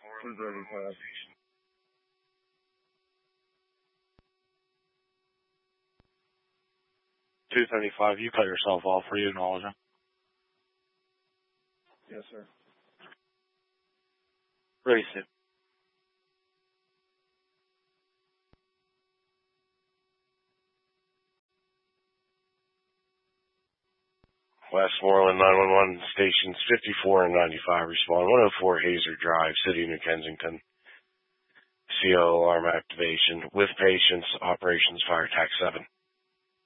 235. 235, you cut yourself off. Were you acknowledging? Yes, sir. Race it. Westmoreland 911 stations 54 and 95 respond. 104 Hazer Drive, City of New Kensington. CO alarm activation with patients. Operations Fire TAC 7.